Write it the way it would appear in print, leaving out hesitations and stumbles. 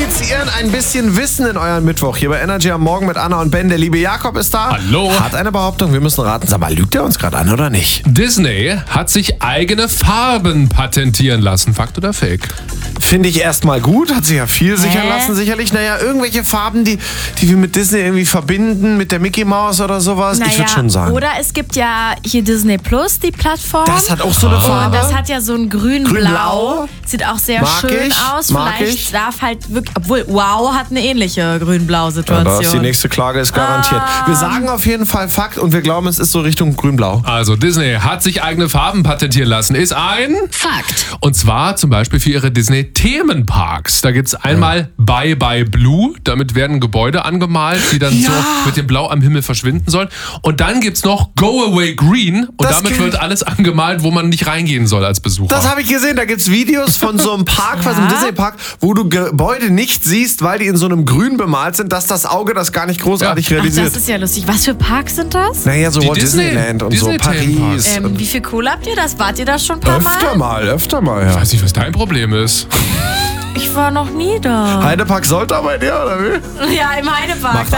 initiieren ein bisschen Wissen in euren Mittwoch. Hier bei Energy am Morgen mit Anna und Ben. Der liebe Jakob ist da. Hallo. Hat eine Behauptung, wir müssen raten. Sag mal, lügt er uns gerade an oder nicht? Disney hat sich eigene Farben patentieren lassen. Fakt oder Fake? Finde ich erstmal gut. Hat sich ja viel sichern lassen, sicherlich. Naja, irgendwelche Farben, die wir mit Disney irgendwie verbinden, mit der Mickey Maus oder sowas. Ich würde schon sagen. Oder es gibt ja hier Disney Plus, die Plattform. Das hat auch so eine Farbe. Und das hat ja so ein Grün-Blau. Sieht auch sehr schön aus. Vielleicht darf halt wirklich, obwohl Wow hat eine ähnliche Grün-Blau-Situation. Ja, das ist die nächste Klage, ist garantiert. Wir sagen auf jeden Fall Fakt und wir glauben, es ist so Richtung Grün-Blau. Also Disney hat sich eigene Farben patentieren lassen. Ist ein Fakt. Und zwar zum Beispiel für ihre Disney-Themenparks. Da gibt es einmal Bye Bye Blue. Damit werden Gebäude angemalt, die dann so mit dem Blau am Himmel verschwinden sollen. Und dann gibt es noch Go Away Green. Und damit wird alles angemalt, wo man nicht reingehen soll als Besucher. Das habe ich gesehen. Da gibt es Videos von so einem Park, einem Disney-Park, wo du Gebäude nicht siehst, weil die in so einem Grün bemalt sind, dass das Auge das gar nicht großartig realisiert. Das ist ja lustig. Was für Parks sind das? Naja, so Walt Disneyland und so Paris. Wie viel Kohle habt ihr das? Wart ihr das schon ein paar Mal? Öfter mal, ja. Ich weiß nicht, was dein Problem ist. Ich war noch nie da. Heidepark Soltau bei dir, oder wie? Ja, im Heidepark. Macht